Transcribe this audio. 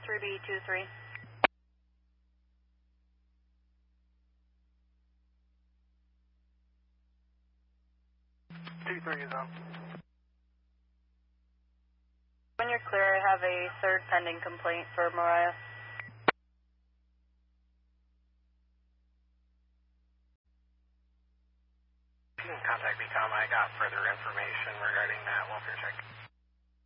3B23. 2-3 is on. When you're clear, I have a third pending complaint for Mariah. You can contact me, Tom. I got further information regarding that welfare check.